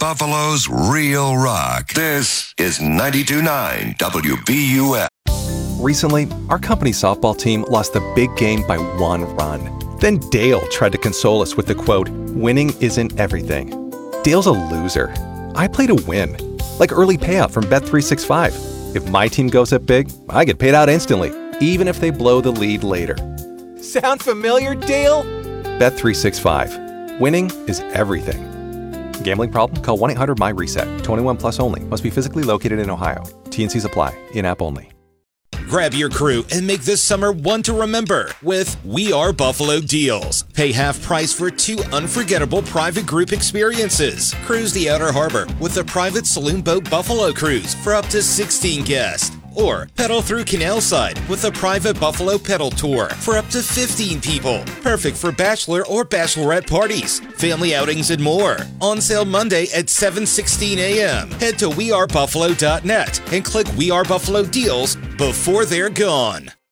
Buffalo's real rock. This is 92.9 WBUF. Recently, our company's softball team lost the big game by 1 run. Then Dale tried to console us with the quote, "Winning isn't everything." Dale's a loser. I play to win. Like early payout from Bet365. If my team goes up big, I get paid out instantly, even if they blow the lead later. Sound familiar, Dale? Bet365. Winning is everything. Gambling problem? Call 1-800-MY-RESET. 21 plus only. Must be physically located in Ohio. T&Cs apply. In-app only. Grab your crew and make this summer one to remember with We Are Buffalo deals. Pay half price for 2 unforgettable private group experiences. Cruise the Outer Harbor with a private saloon boat Buffalo cruise for up to 16 guests. Or pedal through Canalside with a private Buffalo pedal tour for up to 15 people. Perfect for bachelor or bachelorette parties, family outings, and more. On sale Monday at 7:16 a.m. Head to wearebuffalo.net and click We Are Buffalo deals before they're gone.